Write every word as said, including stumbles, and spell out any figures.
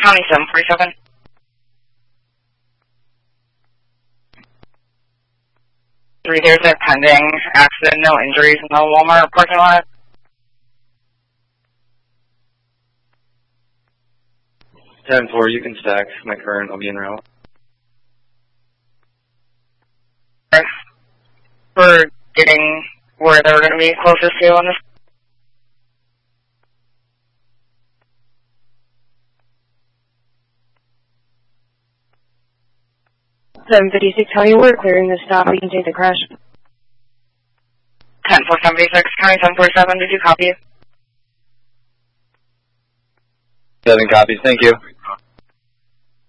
County seven forty-seven. Three, there's a pending accident, no injuries in the Walmart parking lot. ten four, you can stack my current, I'll be en route. We're getting where they're going to be closest to on this. seven fifty-six, County, we're clearing the stop. We can take the crash. ten four seventy-six, County seven forty-seven, did you copy? seven copies, thank you.